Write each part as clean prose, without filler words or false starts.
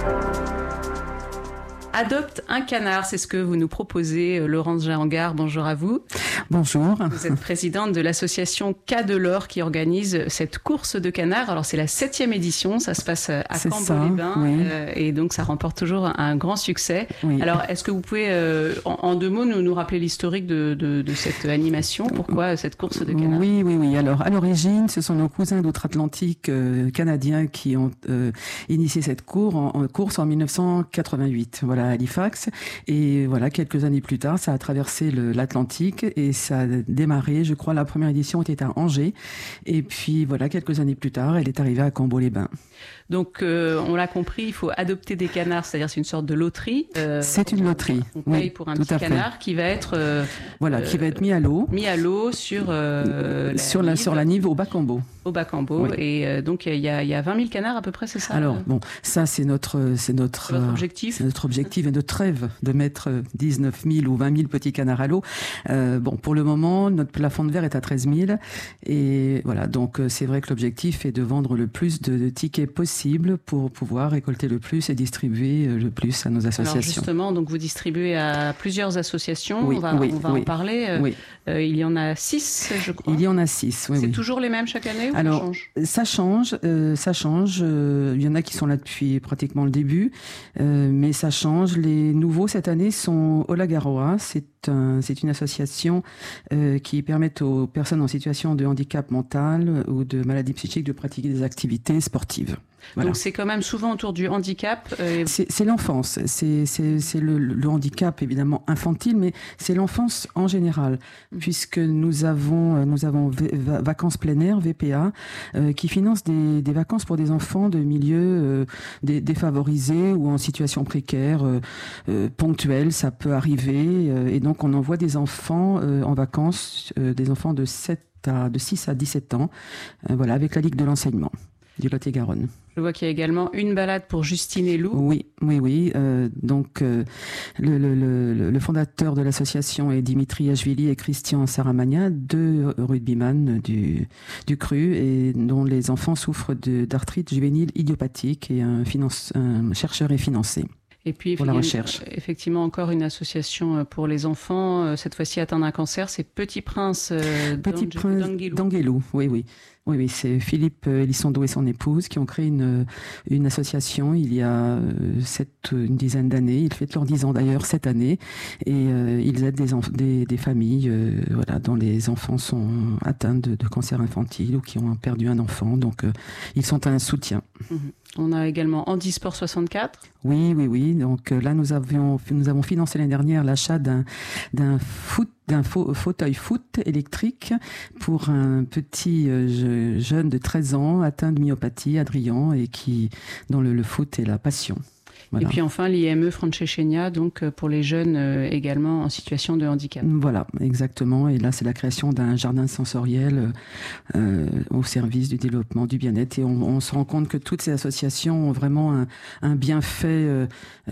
Adopte un canard, c'est ce que vous nous proposez, Laurence Jahangard. Bonjour à vous. Bonjour. Vous êtes présidente de l'association Cas de l'Or qui organise cette course de canards. Alors c'est la 7e édition, ça se passe à Cambo-les-Bains, oui. Et donc ça remporte toujours un grand succès. Oui. Alors est-ce que vous pouvez en 2 mots nous rappeler l'historique de cette animation? Pourquoi cette course de canards? Oui. Alors à l'origine, ce sont nos cousins d'outre-Atlantique canadiens qui ont initié cette course en 1988. Voilà, à Halifax. Et voilà, quelques années plus tard, ça a traversé l'Atlantique et ça a démarré, je crois, la première édition était à Angers. Et puis voilà, quelques années plus tard, elle est arrivée à Cambo-les-Bains. Donc, on l'a compris, il faut adopter des canards, c'est-à-dire c'est une sorte de loterie. C'est une loterie. On paye pour un petit canard qui va être qui va être mis à l'eau. Mis à l'eau sur la Nive au Bas-Cambo. Au Bas-Cambo. Oui. Et donc il y a 20 000 canards à peu près, c'est ça? Alors bon, ça c'est notre objectif. C'est notre objectif et notre rêve de mettre 19 000 ou 20 000 petits canards à l'eau. Bon, pour le moment, notre plafond de verre est à 13 000 et voilà. Donc c'est vrai que l'objectif est de vendre le plus de tickets possible pour pouvoir récolter le plus et distribuer le plus à nos associations. Alors justement, donc vous distribuez à plusieurs associations. Oui, on va en parler. Oui. Il y en a 6, je crois. Il y en a 6. Oui, c'est toujours les mêmes chaque année ou alors, ça change. Il y en a qui sont là depuis pratiquement le début, mais ça change. Les nouveaux cette année sont Olagaroa. C'est une association qui permet aux personnes en situation de handicap mental ou de maladie psychique de pratiquer des activités sportives. Voilà. Donc c'est quand même souvent autour du handicap. C'est l'enfance, c'est le handicap évidemment infantile, mais c'est l'enfance en général, puisque nous avons Vacances plein air VPA qui finance des vacances pour des enfants de milieux défavorisés ou en situation précaire, ponctuelle, ça peut arriver, et donc on envoie des enfants en vacances, des enfants de 6 à 17 ans, voilà, avec la Ligue de l'enseignement du Lot-et-Garonne. Je vois qu'il y a également une balade pour Justine et Lou. Oui. Donc, le fondateur de l'association est Dimitri Ashvili et Christian Saramagna, 2 rugbyman du CRU et dont les enfants souffrent d'arthrite juvénile idiopathique et un chercheur est financé. Et puis, pour la recherche. Effectivement, encore une association pour les enfants, cette fois-ci atteint d'un cancer, c'est Petit Prince d'Anguelou. Oui, c'est Philippe Elizondo et son épouse qui ont créé une association il y a une dizaine d'années. Ils fêtent leurs 10 ans d'ailleurs cette année et ils aident des familles dont les enfants sont atteints de cancer infantile ou qui ont perdu un enfant. Donc, ils sont un soutien. On a également Handisport 64. Oui. Donc là, nous avons financé l'année dernière l'achat d'un fauteuil foot électrique pour un petit jeune de 13 ans atteint de myopathie, Adrien, et dont le foot est la passion. Voilà. Et puis enfin l'IME Francescenia, donc pour les jeunes également en situation de handicap. Voilà, exactement. Et là, c'est la création d'un jardin sensoriel au service du développement du bien-être. Et on se rend compte que toutes ces associations ont vraiment un bienfait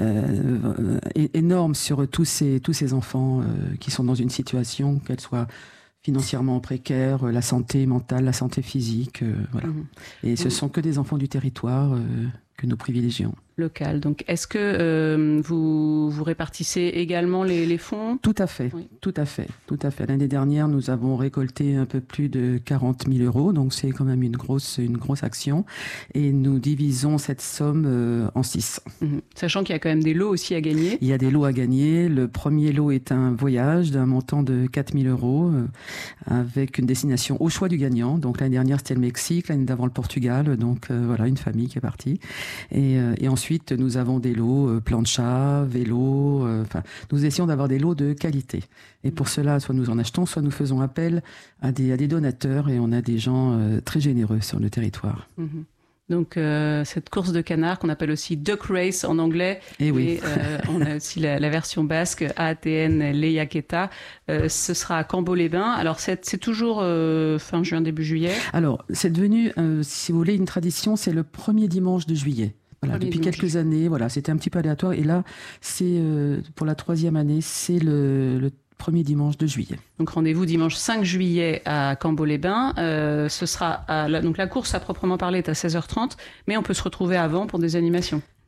énorme sur tous ces enfants qui sont dans une situation, qu'elle soit financièrement précaire, la santé mentale, la santé physique, voilà. Et ce sont que des enfants du territoire que nous privilégions. Local. Donc, est-ce que vous répartissez également les fonds? Tout à fait, oui. Tout à fait. L'année dernière, nous avons récolté un peu plus de 40 000 euros, donc c'est quand même une grosse action. Et nous divisons cette somme en 6. Sachant qu'il y a quand même des lots aussi à gagner. Il y a des lots à gagner. Le premier lot est un voyage d'un montant de 4 000 euros avec une destination au choix du gagnant. Donc l'année dernière, c'était le Mexique, l'année d'avant le Portugal. Donc voilà, une famille qui est partie. Et ensuite, nous avons des lots plancha, vélo. Nous essayons d'avoir des lots de qualité. Et pour cela, soit nous en achetons, soit nous faisons appel à des donateurs. Et on a des gens très généreux sur le territoire. Donc cette course de canard qu'on appelle aussi Duck Race en anglais. Et oui. On a aussi la version basque AATN Lehiaketa. Ce sera à Cambo-les-Bains. Alors c'est toujours fin juin, début juillet. Alors c'est devenu, si vous voulez, une tradition. C'est le premier dimanche de juillet. Voilà, depuis quelques années, voilà, c'était un petit peu aléatoire. Et là, c'est pour la 3e année, c'est le premier dimanche de juillet. Donc rendez-vous dimanche 5 juillet à Cambo-les-Bains. Ce sera donc la course à proprement parler est à 16h30, mais on peut se retrouver avant pour des animations.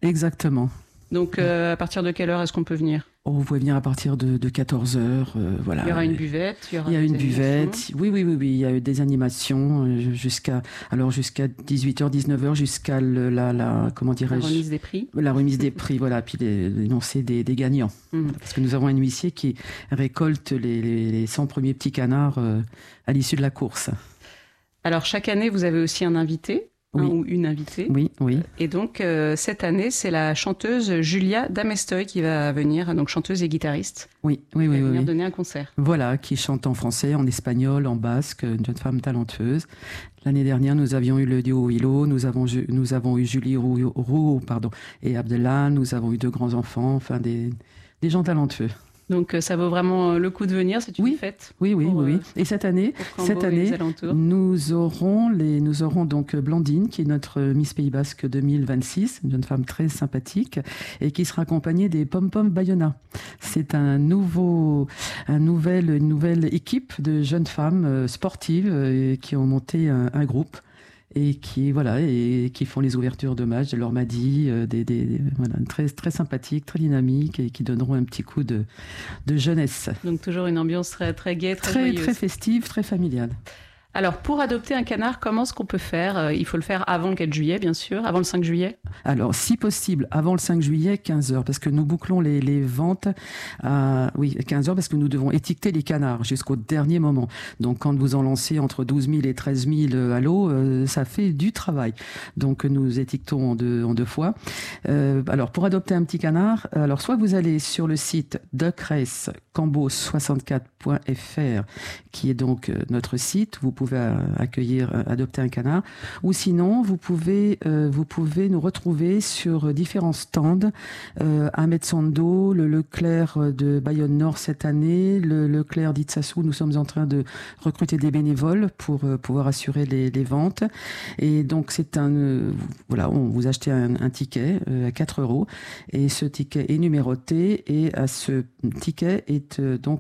Exactement. Donc, à partir de quelle heure est-ce qu'on peut venir? Vous pouvez venir à partir de 14h. Voilà. Il y aura une buvette. Il y a une buvette. Oui. Il y a eu des animations jusqu'à 18h, 19h, jusqu'à comment dirais-je? La remise des prix. La remise des prix, voilà. Puis l'énoncé des gagnants. Parce que nous avons un huissier qui récolte les 100 premiers petits canards à l'issue de la course. Alors, chaque année, vous avez aussi un invité. Oui. Ou une invitée. Oui. Et donc, cette année, c'est la chanteuse Julia Damestoy qui va venir, donc chanteuse et guitariste. Oui. Qui va venir donner un concert. Voilà, qui chante en français, en espagnol, en basque, une jeune femme talentueuse. L'année dernière, nous avions eu le duo Hilo, nous avons eu Julie Roux, et Abdellah, nous avons eu 2 grands enfants, enfin des gens talentueux. Donc ça vaut vraiment le coup de venir, c'est une fête. Oui. Et cette année, nous aurons donc Blandine, qui est notre Miss Pays Basque 2026, une jeune femme très sympathique, et qui sera accompagnée des Pom Pom Bayona. C'est une nouvelle équipe de jeunes femmes sportives qui ont monté un groupe. Et qui font les ouvertures de matchs de l'Ormadi, très très sympathiques, très dynamiques et qui donneront un petit coup de jeunesse. Donc toujours une ambiance très très gaie, très joyeuse. Très festive, très familiale. Alors, pour adopter un canard, comment est-ce qu'on peut faire? Il faut le faire avant le 4 juillet, bien sûr, avant le 5 juillet. Alors, si possible, avant le 5 juillet, 15h, parce que nous bouclons les ventes à 15h, parce que nous devons étiqueter les canards jusqu'au dernier moment. Donc, quand vous en lancez entre 12 000 et 13 000 à l'eau, ça fait du travail. Donc, nous étiquetons en deux fois. Alors, pour adopter un petit canard, alors soit vous allez sur le site duckrace-cambo64.fr, qui est donc notre site. Vous pouvez adopter un canard, ou sinon vous pouvez nous retrouver sur différents stands à Metsando, le Leclerc de Bayonne Nord cette année, le Leclerc d'Itsassou. Nous sommes en train de recruter des bénévoles pour pouvoir assurer les ventes. Et donc vous achetez un ticket à 4 € et ce ticket est numéroté et à ce ticket est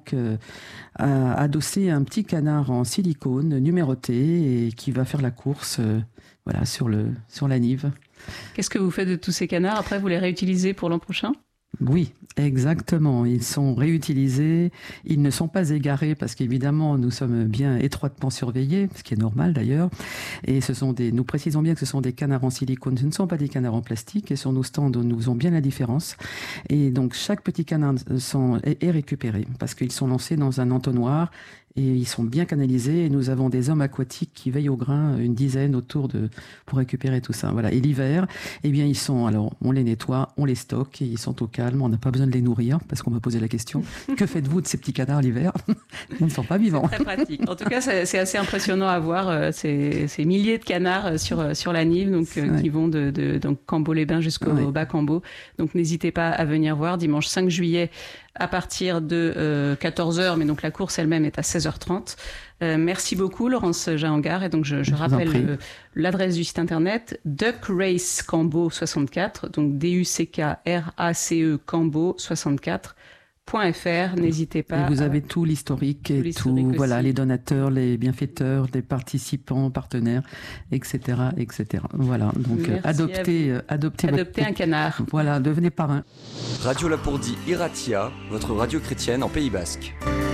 adossé un petit canard en silicone numéroté et qui va faire la course sur la Nive. Qu'est-ce que vous faites de tous ces canards? Après, vous les réutilisez pour l'an prochain? Oui, exactement. Ils sont réutilisés. Ils ne sont pas égarés parce qu'évidemment, nous sommes bien étroitement surveillés, ce qui est normal d'ailleurs. Et nous précisons bien que ce sont des canards en silicone. Ce ne sont pas des canards en plastique. Et sur nos stands, nous faisons bien la différence. Et donc, chaque petit canard est récupéré parce qu'ils sont lancés dans un entonnoir. Et ils sont bien canalisés et nous avons des hommes aquatiques qui veillent au grain, une dizaine pour récupérer tout ça. Voilà. Et l'hiver, on les nettoie, on les stocke et ils sont au calme. On n'a pas besoin de les nourrir parce qu'on m'a posé la question. Que faites-vous de ces petits canards l'hiver? Ils ne sont pas vivants. C'est très pratique. En tout cas, c'est assez impressionnant à voir ces milliers de canards sur la Nive, qui vont de Cambo-les-Bains jusqu'au bas Cambo. Donc n'hésitez pas à venir voir dimanche 5 juillet à partir de 14h, mais donc la course elle-même est à 16h30. Merci beaucoup Laurence Jahangard, et donc je rappelle l'adresse du site internet Duckrace Cambo 64, donc DUCKRACE Cambo 64.fr. N'hésitez pas. Et vous avez tout l'historique et tout, les donateurs, les bienfaiteurs, les participants, partenaires, etc. Voilà, donc adoptez un canard. Voilà, devenez parrain. Radio Lapourdie Iratia, votre radio chrétienne en Pays Basque.